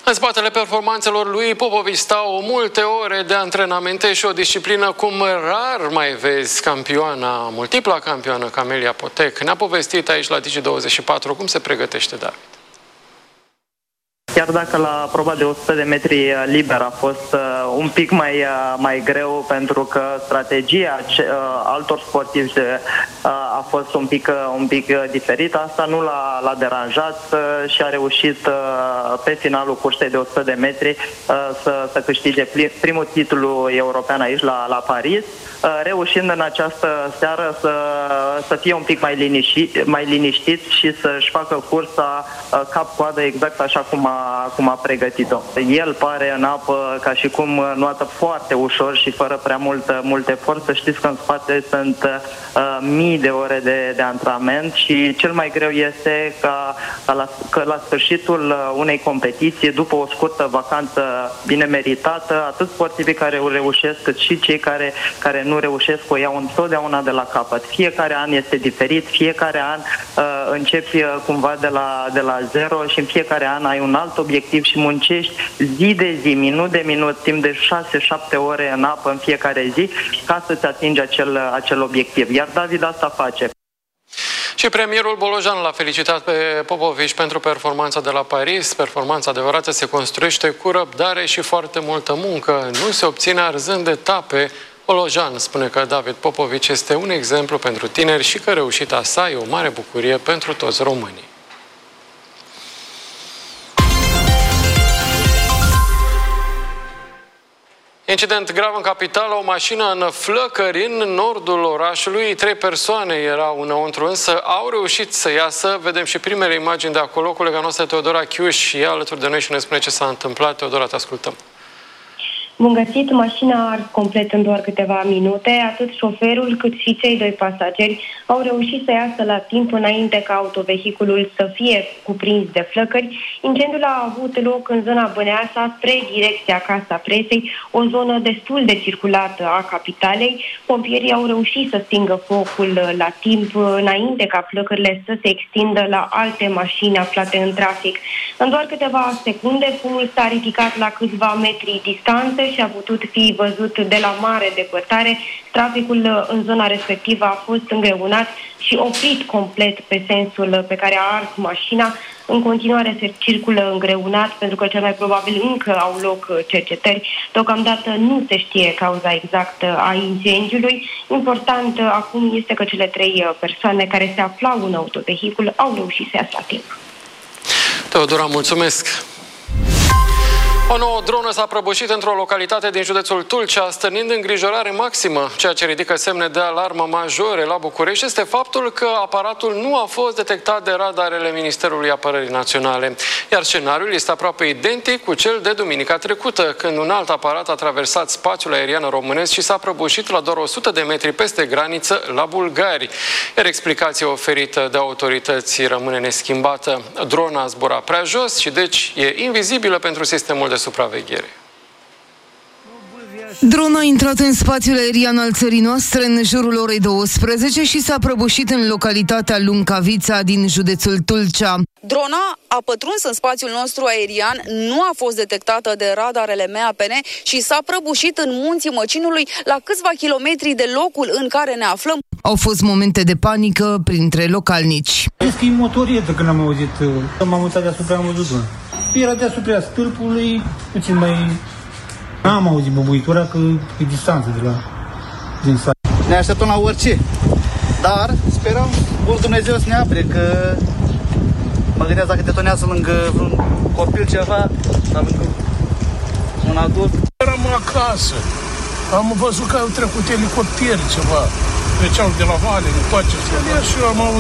În spatele performanțelor lui Popovici stau multe ore de antrenamente și o disciplină cum rar mai vezi campioana, multipla campioană Camelia Potec. Ne-a povestit aici la Digi24 cum se pregătește David. Chiar dacă la proba de 100 de metri liber a fost un pic mai greu, pentru că strategia altor sportivi a fost un pic diferită, asta nu l-a deranjat și a reușit pe finalul cursei de 100 de metri să câștige primul titlu european aici la Paris, reușind în această seară să fie un pic mai liniștit și să-și facă cursa cap-coadă exact așa cum a pregătit-o. El pare în apă ca și cum nuată foarte ușor și fără prea mult efort. Să știți că în spate sunt mii de ore de antrenament și cel mai greu este că la sfârșitul unei competiții, după o scurtă vacanță bine meritată, atât sportivii care o reușesc, cât și cei care nu reușesc o iau întotdeauna de la capăt. Fiecare an este diferit, fiecare an începi cumva de la zero și în fiecare an ai un alt obiectiv și muncești zi de zi, minut de minut, timp de 6-7 ore în apă în fiecare zi ca să-ți atingi acel obiectiv. Iar David asta face. Și premierul Bolojan l-a felicitat pe Popovici pentru performanța de la Paris. Performanța adevărată se construiește cu răbdare și foarte multă muncă. Nu se obține arzând etape. Bolojan spune că David Popovici este un exemplu pentru tineri și că reușita sa e o mare bucurie pentru toți românii. Incident grav în capitală, o mașină în flăcări în nordul orașului. 3 persoane erau înăuntru, însă au reușit să iasă. Vedem și primele imagini de acolo. Colega noastră Teodora Chiuș e alături de noi și ne spune ce s-a întâmplat. Teodora, te ascultăm. Bun găsit, mașina a ars complet în doar câteva minute. Atât șoferul cât și cei 2 pasageri au reușit să iasă la timp înainte ca autovehiculul să fie cuprins de flăcări. Incendiul a avut loc în zona Băneasa, spre direcția Casa Presei, o zonă destul de circulată a capitalei. Pompierii au reușit să stingă focul la timp înainte ca flăcările să se extindă la alte mașini aflate în trafic. În doar câteva secunde, fumul s-a ridicat la câțiva metri distanță și a putut fi văzut de la mare depărtare. Traficul în zona respectivă a fost îngreunat și oprit complet pe sensul pe care a ars mașina. În continuare se circulă îngreunat pentru că cel mai probabil încă au loc cercetări. Deocamdată nu se știe cauza exactă a incendiului. Important acum este că cele 3 persoane care se aflau în autovehicul au reușit să iasă la timp. Teodora, mulțumesc! O nouă dronă s-a prăbușit într-o localitate din județul Tulcea, stârnind îngrijorare maximă. Ceea ce ridică semne de alarmă majore la București este faptul că aparatul nu a fost detectat de radarele Ministerului Apărării Naționale. Iar scenariul este aproape identic cu cel de duminica trecută, când un alt aparat a traversat spațiul aerian românesc și s-a prăbușit la doar 100 de metri peste graniță, la bulgari. Iar explicația oferită de autorități rămâne neschimbată. Drona a zburat prea jos și deci e invizibilă pentru sistemul de supraveghere. Drona a intrat în spațiul aerian al țării noastre în jurul orei 12 și s-a prăbușit în localitatea Luncavița din județul Tulcea. Drona a pătruns în spațiul nostru aerian, nu a fost detectată de radarele MAPN și s-a prăbușit în munții Măcinului, la câțiva kilometri de locul în care ne aflăm. Au fost momente de panică printre localnici. Știți că e motorietă când am auzit, m-am mutat deasupra, am văzut drona. Era deasupra stâlpului, puțin mai... N-am auzit bubuitura, că e distanță de la din sat. Ne așteptăm la orice, dar sperăm mult Dumnezeu să ne apere, că mă gândesc dacă detonează lângă vreun copil ceva, sau lângă un adult. Eram acasă, am văzut că au trecut elicopteri ceva, treceau de la vale, încoace, și eu am auzit.